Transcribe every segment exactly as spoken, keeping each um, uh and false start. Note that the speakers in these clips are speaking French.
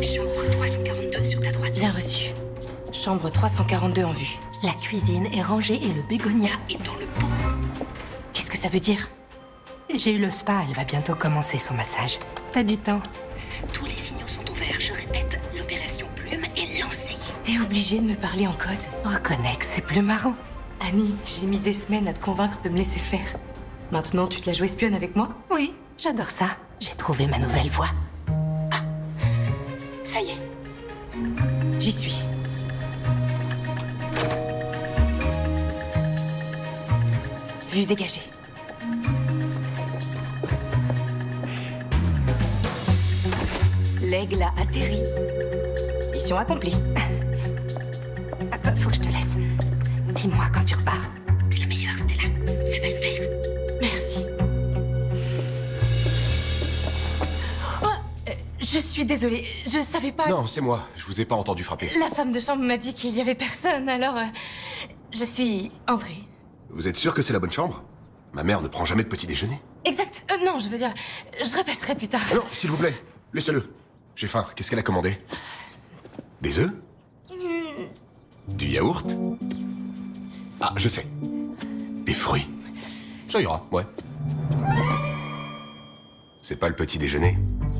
Chambre trois cent quarante-deux sur ta droite. Bien reçu. Chambre trois cent quarante-deux en vue. La cuisine est rangée et le bégonia est dans le pot. Qu'est-ce que ça veut dire? J'ai eu le spa, elle va bientôt commencer son massage. T'as du temps. Tous les signaux sont ouverts, je répète, l'opération Plume est lancée. T'es obligée de me parler en code. Reconnais que c'est plus marrant. Annie, j'ai mis des semaines à te convaincre de me laisser faire. Maintenant, tu te la joues espionne avec moi? Oui, j'adore ça. J'ai trouvé ma nouvelle voie. Ah, ça y est. J'y suis. Vue dégagée. L'aigle a atterri. Mission accomplie. Ah, faut que je te laisse. Dis-moi quand tu repars. T'es la meilleure, Stella. Ça va le faire. Merci. Oh, euh, je suis désolée. Je savais pas... Non, c'est moi. Je vous ai pas entendu frapper. La femme de chambre m'a dit qu'il y avait personne, alors... euh, je suis entrée. Vous êtes sûr que c'est la bonne chambre? Ma mère ne prend jamais de petit déjeuner. Exact. Euh, non, je veux dire, je repasserai plus tard. Non, s'il vous plaît, laissez-le. J'ai faim. Qu'est-ce qu'elle a commandé? Des œufs? Du yaourt? Ah, je sais. Des fruits. Ça ira, ouais. C'est pas le petit déjeuner.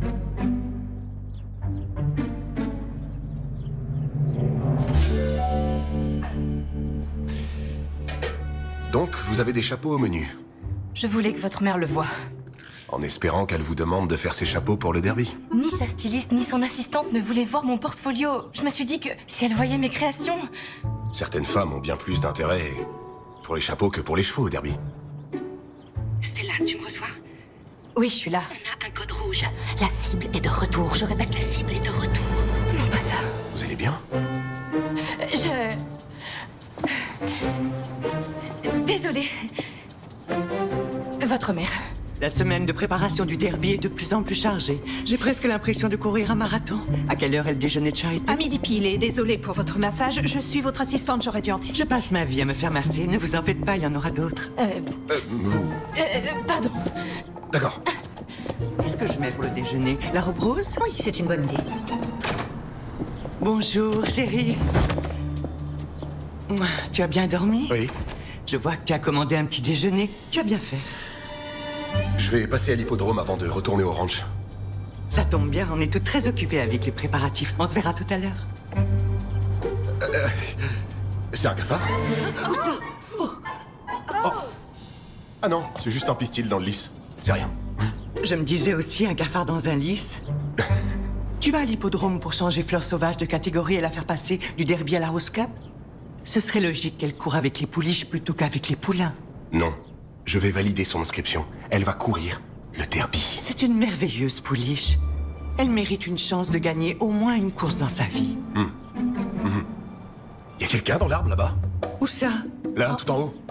Donc, vous avez des chapeaux au menu. Je voulais que votre mère le voie. En espérant qu'elle vous demande de faire ses chapeaux pour le derby. Ni sa styliste, ni son assistante ne voulaient voir mon portfolio. Je me suis dit que si elle voyait mes créations... Certaines femmes ont bien plus d'intérêt pour les chapeaux que pour les chevaux au derby. Stella, tu me reçois? Oui, je suis là. On a un code rouge. La cible est de retour. Je répète, la cible est de retour. Non, pas ça. Vous allez bien? Je... Désolée. Votre mère. La semaine de préparation du derby est de plus en plus chargée. J'ai presque l'impression de courir un marathon. À quelle heure est le déjeuner de charité? À midi pile, et désolée pour votre massage, je suis votre assistante, j'aurais dû Je anticiper. passe ma vie à me faire masser, ne vous en faites pas, il y en aura d'autres. Euh... Euh, vous... euh, pardon. D'accord. Qu'est-ce que je mets pour le déjeuner? La robe rose? Oui, c'est une bonne idée. Bonjour, chérie. Mouah, tu as bien dormi? Oui. Je vois que tu as commandé un petit déjeuner. Tu as bien fait. Je vais passer à l'hippodrome avant de retourner au ranch. Ça tombe bien, on est toutes très occupées avec les préparatifs. On se verra tout à l'heure. Euh, c'est un cafard? Où ça? Oh. Ah non, c'est juste un pistil dans le lys. C'est rien. Je me disais aussi un cafard dans un lys. Tu vas à l'hippodrome pour changer Fleur Sauvage de catégorie et la faire passer du derby à la Rose Cup? Ce serait logique qu'elle court avec les pouliches plutôt qu'avec les poulains. Non. Je vais valider son inscription. Elle va courir le derby. C'est une merveilleuse pouliche. Elle mérite une chance de gagner au moins une course dans sa vie. Hum. Hum. Y a quelqu'un dans l'arbre là-bas? Où ça? Là, tout en haut.